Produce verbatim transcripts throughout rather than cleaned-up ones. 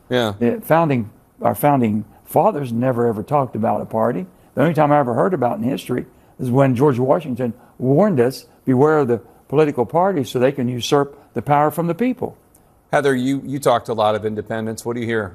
Yeah. The founding, our founding fathers never ever talked about a party. The only time I ever heard about in history is when George Washington warned us, beware of the political parties so they can usurp the power from the people. Heather, you, you talked to a lot of independents. What do you hear?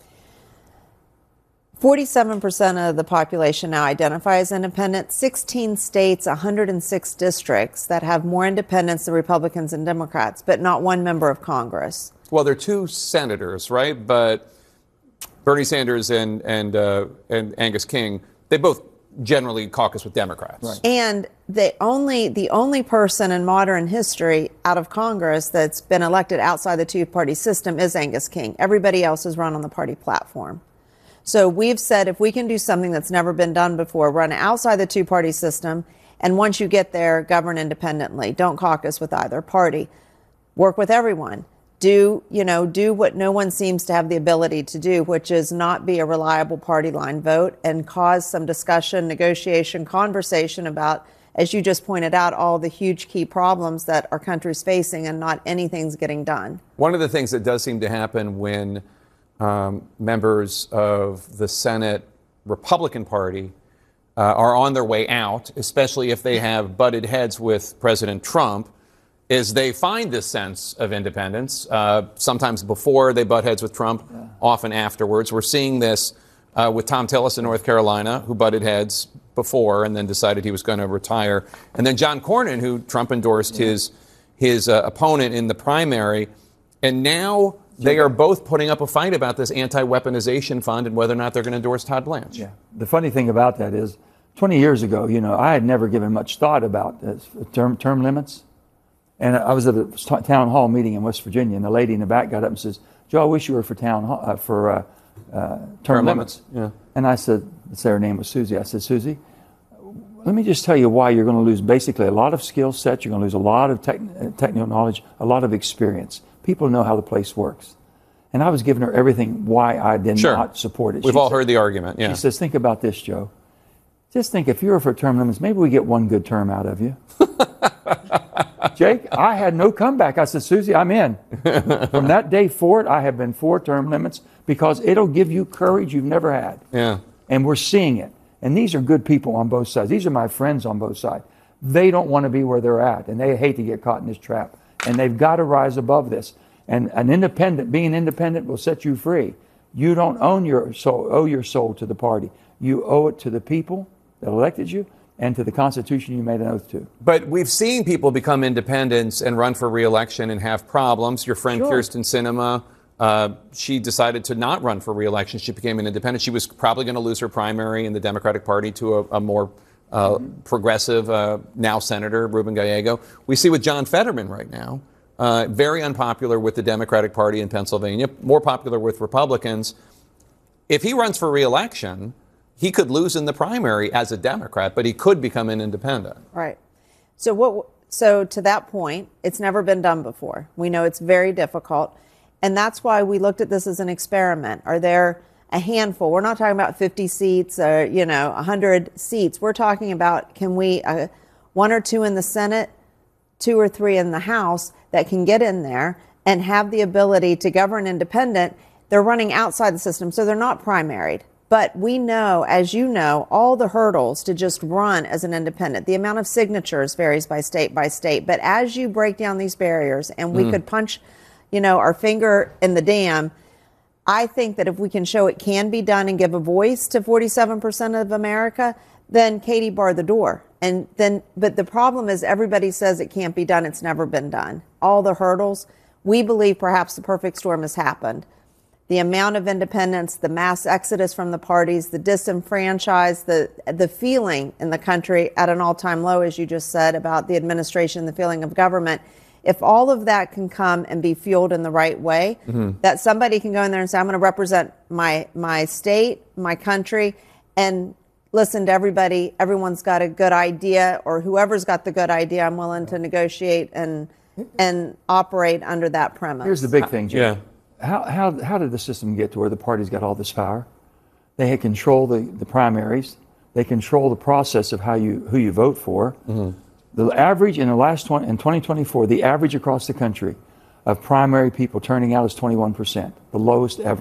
forty-seven percent of the population now identify as independent. sixteen states, one hundred six districts that have more independents than Republicans and Democrats, but not one member of Congress. Well, there are two senators, right? But Bernie Sanders and and uh, and Angus King, they both generally caucus with Democrats. Right. And the only the only person in modern history out of Congress that's been elected outside the two-party system is Angus King. Everybody else is run on the party platform. So we've said if we can do something that's never been done before, run outside the two-party system, and once you get there, govern independently. Don't caucus with either party. Work with everyone. Do, you know, do what no one seems to have the ability to do, which is not be a reliable party line vote and cause some discussion, negotiation, conversation about, as you just pointed out, all the huge key problems that our country's facing, and not anything's getting done. One of the things that does seem to happen when Um, members of the Senate Republican Party uh, are on their way out, especially if they have butted heads with President Trump, is they find this sense of independence, uh, sometimes before they butt heads with Trump, yeah. often afterwards. We're seeing this uh, with Tom Tillis in North Carolina, who butted heads before and then decided he was going to retire. And then John Cornyn, who Trump endorsed yeah. his, his uh, opponent in the primary. And now they are both putting up a fight about this anti-weaponization fund and whether or not they're going to endorse Todd Blanche. Yeah. The funny thing about that is, twenty years ago, you know, I had never given much thought about this, term term limits. And I was at a town hall meeting in West Virginia, and the lady in the back got up and says, "Joe, I wish you were for town hall, uh, for uh, uh, term, term limits." limits. Yeah. And I said, let's say her name was Susie. I said, "Susie, let me just tell you why you're going to lose basically a lot of skill sets. You're going to lose a lot of tech, technical knowledge, a lot of experience. People know how the place works." And I was giving her everything why I did sure. not support it. We've she all said, heard the argument. Yeah. She says, "Think about this, Joe. Just think, if you were for term limits, maybe we get one good term out of you." Jake, I had no comeback. I said, "Susie, I'm in." From that day forward, I have been for term limits because it'll give you courage you've never had. Yeah. And we're seeing it. And these are good people on both sides. These are my friends on both sides. They don't want to be where they're at, and they hate to get caught in this trap. And they've got to rise above this. And an independent, being independent will set you free. You don't own your soul, owe your soul to the party. You owe it to the people that elected you and to the Constitution you made an oath to. But we've seen people become independents and run for re-election and have problems. Your friend Sure. Kyrsten Sinema, uh, she decided to not run for re-election. She became an independent. She was probably going to lose her primary in the Democratic Party to a, a more uh, mm-hmm. progressive, uh, now Senator, Ruben Gallego. We see with John Fetterman right now. Uh, very unpopular with the Democratic Party in Pennsylvania, more popular with Republicans. If he runs for re-election, he could lose in the primary as a Democrat, but he could become an independent. Right. So what? So to that point, it's never been done before. We know it's very difficult. And that's why we looked at this as an experiment. Are there a handful? We're not talking about fifty seats or, you know, one hundred seats. We're talking about, can we, uh, one or two in the Senate, two or three in the House that can get in there and have the ability to govern independent. They're running outside the system, so they're not primaried. But we know, as you know, all the hurdles to just run as an independent. The amount of signatures varies by state by state. But as you break down these barriers, and we mm. could punch, you know, our finger in the dam, I think that if we can show it can be done and give a voice to forty-seven percent of America, then Katie barred the door. And then, but the problem is everybody says it can't be done. It's never been done. All the hurdles. We believe perhaps the perfect storm has happened. The amount of independence, the mass exodus from the parties, the disenfranchised, the the feeling in the country at an all-time low, as you just said, about the administration, the feeling of government. If all of that can come and be fueled in the right way, mm-hmm. that somebody can go in there and say, I'm going to represent my my state, my country, and listen to everybody. Everyone's got a good idea, or whoever's got the good idea, I'm willing to negotiate and and operate under that premise. Here's the big thing, Jim. Yeah. How, how, how did the system get to where the parties got all this power? They had control the, the primaries. They control the process of how you who you vote for. Mm-hmm. The average in the last twenty, in twenty twenty-four, the average across the country of primary people turning out is twenty-one percent, the lowest ever.